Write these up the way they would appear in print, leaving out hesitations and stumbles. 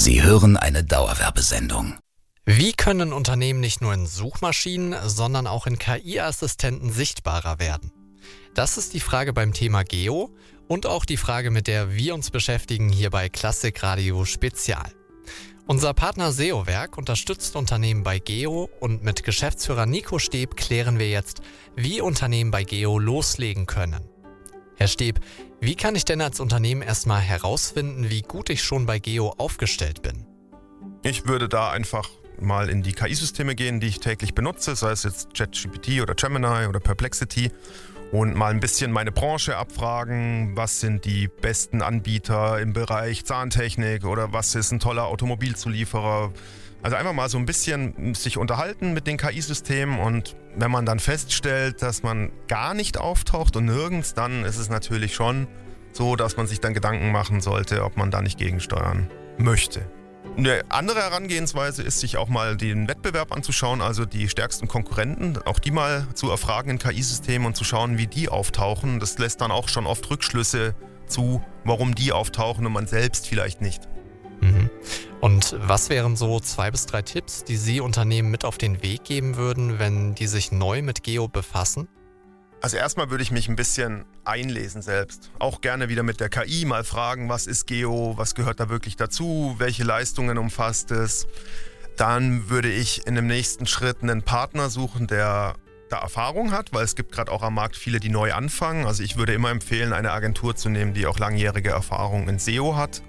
Sie hören eine Dauerwerbesendung. Wie können Unternehmen nicht nur in Suchmaschinen, sondern auch in KI-Assistenten sichtbarer werden? Das ist die Frage beim Thema Geo und auch die Frage, mit der wir uns beschäftigen hier bei Klassikradio Spezial. Unser Partner SEOwerk unterstützt Unternehmen bei Geo und mit Geschäftsführer Nico Steb klären wir jetzt, wie Unternehmen bei Geo loslegen können. Herr Steb, wie kann ich denn als Unternehmen erstmal herausfinden, wie gut ich schon bei Geo aufgestellt bin? Ich würde da einfach mal in die KI-Systeme gehen, die ich täglich benutze, sei es jetzt ChatGPT oder Gemini oder Perplexity, und mal ein bisschen meine Branche abfragen, was sind die besten Anbieter im Bereich Zahntechnik oder was ist ein toller Automobilzulieferer. Also einfach mal so ein bisschen sich unterhalten mit den KI-Systemen, und wenn man dann feststellt, dass man gar nicht auftaucht und nirgends, dann ist es natürlich schon so, dass man sich dann Gedanken machen sollte, ob man da nicht gegensteuern möchte. Eine andere Herangehensweise ist, sich auch mal den Wettbewerb anzuschauen, also die stärksten Konkurrenten, auch die mal zu erfragen in KI-Systemen und zu schauen, wie die auftauchen. Das lässt dann auch schon oft Rückschlüsse zu, warum die auftauchen und man selbst vielleicht nicht. Und was wären so 2 bis 3 Tipps, die Sie Unternehmen mit auf den Weg geben würden, wenn die sich neu mit Geo befassen? Also erstmal würde ich mich ein bisschen einlesen selbst. Auch gerne wieder mit der KI mal fragen, was ist Geo, was gehört da wirklich dazu, welche Leistungen umfasst es. Dann würde ich in dem nächsten Schritt einen Partner suchen, der da Erfahrung hat, weil es gibt gerade auch am Markt viele, die neu anfangen. Also ich würde immer empfehlen, eine Agentur zu nehmen, die auch langjährige Erfahrung in SEO hat.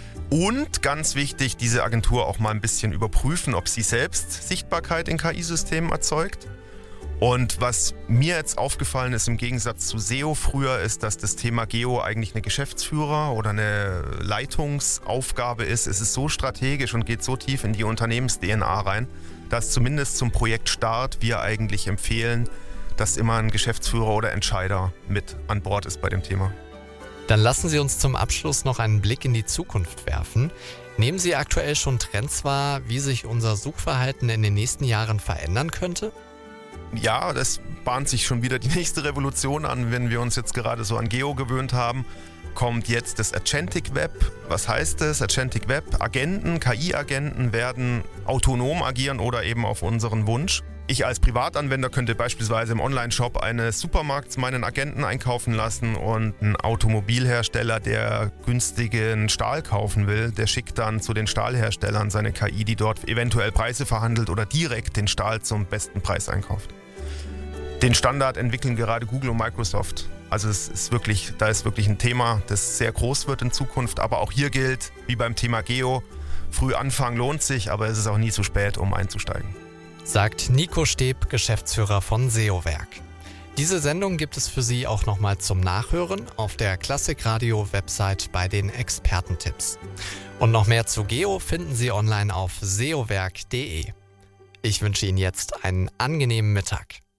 Und ganz wichtig, diese Agentur auch mal ein bisschen überprüfen, ob sie selbst Sichtbarkeit in KI-Systemen erzeugt. Und was mir jetzt aufgefallen ist im Gegensatz zu SEO früher, ist, dass das Thema Geo eigentlich eine Geschäftsführer- oder eine Leitungsaufgabe ist. Es ist so strategisch und geht so tief in die Unternehmens-DNA rein, dass zumindest zum Projektstart wir eigentlich empfehlen, dass immer ein Geschäftsführer oder Entscheider mit an Bord ist bei dem Thema. Dann lassen Sie uns zum Abschluss noch einen Blick in die Zukunft werfen. Nehmen Sie aktuell schon Trends wahr, wie sich unser Suchverhalten in den nächsten Jahren verändern könnte? Ja, das bahnt sich schon wieder die nächste Revolution an. Wenn wir uns jetzt gerade so an Geo gewöhnt haben, kommt jetzt das Agentic Web. Was heißt das? Agentic Web, Agenten, KI-Agenten werden autonom agieren oder eben auf unseren Wunsch. Ich als Privatanwender könnte beispielsweise im Online-Shop eines Supermarkts meinen Agenten einkaufen lassen, und ein Automobilhersteller, der günstigen Stahl kaufen will, der schickt dann zu den Stahlherstellern seine KI, die dort eventuell Preise verhandelt oder direkt den Stahl zum besten Preis einkauft. Den Standard entwickeln gerade Google und Microsoft. Also da ist wirklich ein Thema, das sehr groß wird in Zukunft. Aber auch hier gilt, wie beim Thema Geo, früh anfangen lohnt sich, aber es ist auch nie zu spät, um einzusteigen. Sagt Nico Steb, Geschäftsführer von SEOwerk. Diese Sendung gibt es für Sie auch nochmal zum Nachhören auf der Klassikradio-Website bei den Expertentipps. Und noch mehr zu Geo finden Sie online auf seowerk.de. Ich wünsche Ihnen jetzt einen angenehmen Mittag.